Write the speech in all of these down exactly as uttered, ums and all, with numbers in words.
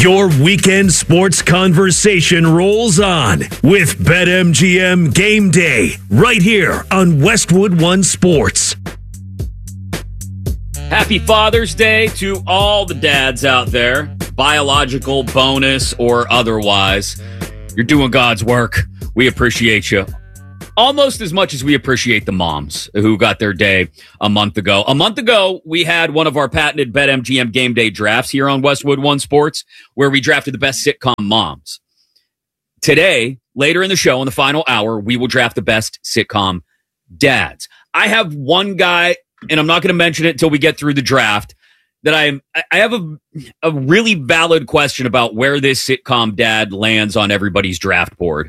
Your weekend sports conversation rolls on with BetMGM Game Day right here on Westwood One Sports. Happy Father's Day to all the dads out there, biological, bonus, or otherwise. You're doing God's work. We appreciate you almost as much as we appreciate the moms who got their day a month ago. A month ago, we had one of our patented BetMGM Game Day drafts here on Westwood One Sports, where we drafted the best sitcom moms. Today, later in the show, in the final hour, we will draft the best sitcom dads. I have one guy, and I'm not going to mention it until we get through the draft, that I I have a, a really valid question about where this sitcom dad lands on everybody's draft board,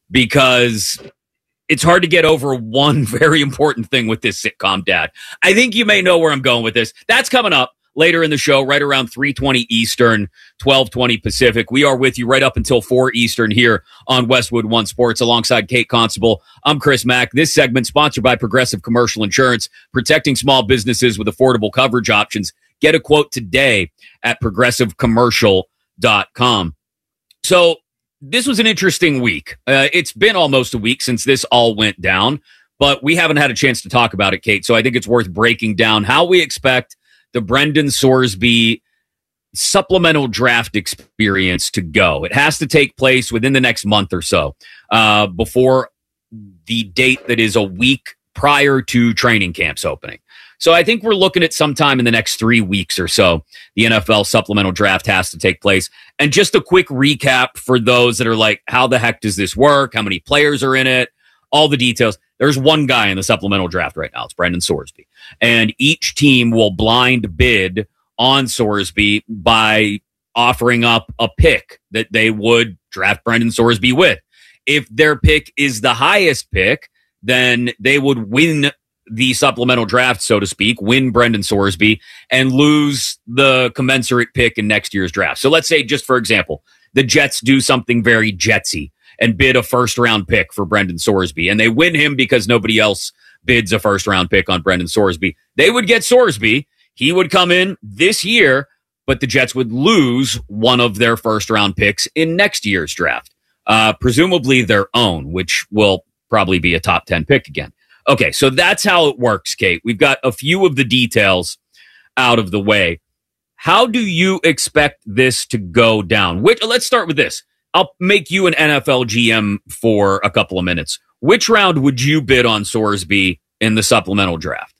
because it's hard to get over one very important thing with this sitcom dad. I think you may know where I'm going with this. That's coming up later in the show, right around three twenty Eastern, twelve twenty Pacific. We are with you right up until four Eastern here on Westwood One Sports alongside Kate Constable. I'm Chris Mack. This segment sponsored by Progressive Commercial Insurance, protecting small businesses with affordable coverage options. Get a quote today at progressive commercial dot com. So, this was an interesting week. Uh, it's been almost a week since this all went down, but we haven't had a chance to talk about it, Kate. So I think it's worth breaking down how we expect the Brendan Sorsby supplemental draft experience to go. It has to take place within the next month or so, uh, before the date that is a week prior to training camps opening. So I think we're looking at sometime in the next three weeks or so, the N F L supplemental draft has to take place. And just a quick recap for those that are like, how the heck does this work? How many players are in it? All the details. There's one guy in the supplemental draft right now. It's Brendan Sorsby. And each team will blind bid on Sorsby by offering up a pick that they would draft Brendan Sorsby with. If their pick is the highest pick, then they would win the supplemental draft, so to speak, win Brendan Sorsby, and lose the commensurate pick in next year's draft. So let's say, just for example, the Jets do something very Jetsy and bid a first-round pick for Brendan Sorsby, and they win him because nobody else bids a first-round pick on Brendan Sorsby. They would get Sorsby. He would come in this year, but the Jets would lose one of their first-round picks in next year's draft, uh, presumably their own, which will probably be a top ten pick again. Okay, so that's how it works, Kate. We've got a few of the details out of the way. How do you expect this to go down? Which, let's start with this. I'll make you an N F L G M for a couple of minutes. Which round would you bid on Sorsby in the supplemental draft?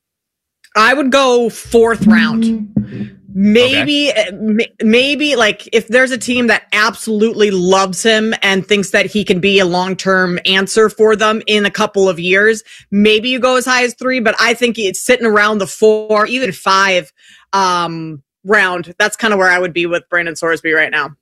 I would go fourth round. Maybe, okay. maybe like if there's a team that absolutely loves him and thinks that he can be a long-term answer for them in a couple of years, maybe you go as high as three, but I think it's sitting around the four, even five um, round. That's kind of where I would be with Brendan Sorsby right now.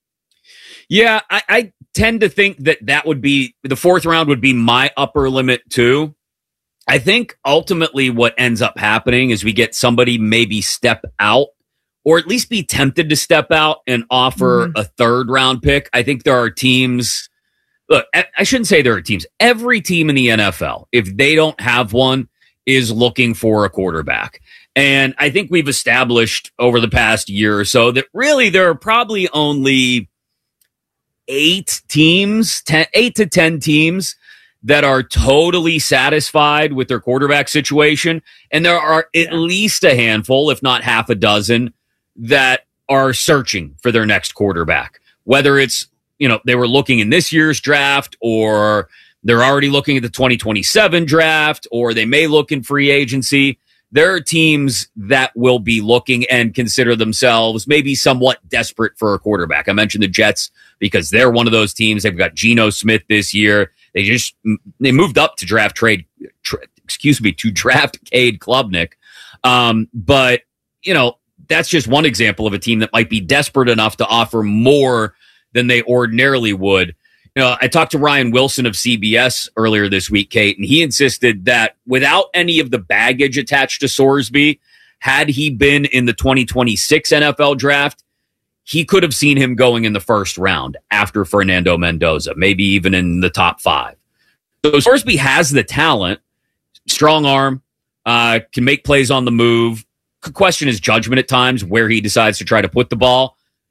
Yeah, I, I tend to think that that would be, the fourth round would be my upper limit too. I think ultimately what ends up happening is we get somebody maybe step out, or at least be tempted to step out and offer mm-hmm. a third round pick. I think there are teams, look, I shouldn't say there are teams. Every team in the N F L, if they don't have one, is looking for a quarterback. And I think we've established over the past year or so that really there are probably only eight teams, ten, eight to ten teams that are totally satisfied with their quarterback situation. And there are at least a handful, if not half a dozen, that are searching for their next quarterback. Whether it's, you know, they were looking in this year's draft, or they're already looking at the twenty twenty-seven draft, or they may look in free agency. There are teams that will be looking and consider themselves maybe somewhat desperate for a quarterback. I mentioned the Jets because they're one of those teams. They've got Geno Smith this year. They just, they moved up to draft trade, tra- excuse me, to draft Cade Klubnik. Um, but, you know, that's just one example of a team that might be desperate enough to offer more than they ordinarily would. You know, I talked to Ryan Wilson of C B S earlier this week, Kate, and he insisted that without any of the baggage attached to Sorsby, had he been in the twenty twenty-six N F L draft, he could have seen him going in the first round after Fernando Mendoza, maybe even in the top five. So Sorsby has the talent, strong arm, uh, can make plays on the move. Could question his judgment at times where he decides to try to put the ball.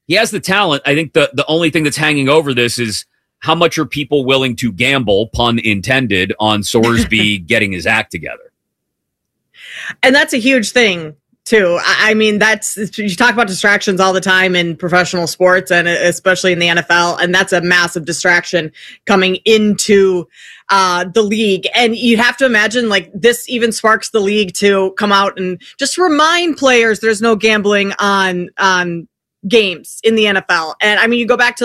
He has the talent. I think the, the only thing that's hanging over this is how much are people willing to gamble, pun intended, on Sorsby getting his act together. And that's a huge thing, too. I, I mean, that's, you talk about distractions all the time in professional sports and especially in the N F L. And that's a massive distraction coming into uh, the league. And you have to imagine, like, this even sparks the league to come out and just remind players there's no gambling on, on games in the N F L. And I mean, you go back to